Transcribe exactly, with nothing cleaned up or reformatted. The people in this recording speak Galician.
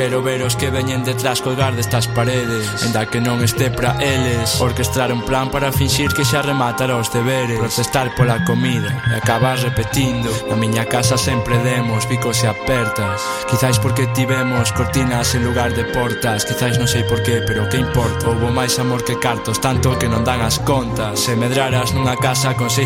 Quero ver os que veñen detrás colgar destas paredes, ainda que non este pra eles. Orquestrar un plan para finxir que xa rematara os deberes, protestar pola comida e acabar repetindo: na miña casa sempre demos bicos e apertas. Quizáis porque tivemos cortinas en lugar de portas, quizáis non sei por qué, pero que importa. Houbo máis amor que cartos, tanto que non dan as contas. Se medraras nunha casa con seis